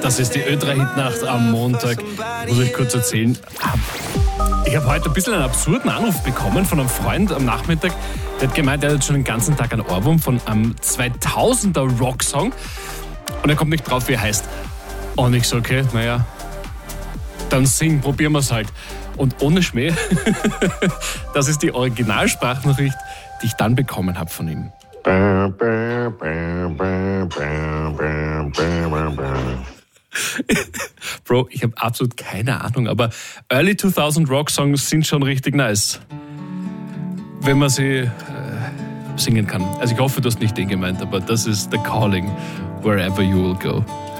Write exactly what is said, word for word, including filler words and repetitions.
Das ist die Ö drei Hitnacht am Montag. Muss ich kurz erzählen. Ich habe heute ein bisschen einen absurden Anruf bekommen von einem Freund am Nachmittag. Der hat gemeint, er hat schon den ganzen Tag einen Ohrwurm von einem zweitausender Rocksong. Und er kommt nicht drauf, wie er heißt. Und ich so, okay, naja, dann sing, probieren wir es halt. Und ohne Schmäh, das ist die Originalsprachnachricht, die ich dann bekommen habe von ihm. Bro, ich habe absolut keine Ahnung, aber Early zweitausend Rock-Songs sind schon richtig nice, wenn man sie äh, singen kann. Also ich hoffe, du hast nicht den gemeint, aber das ist The Calling, Wherever You Will Go.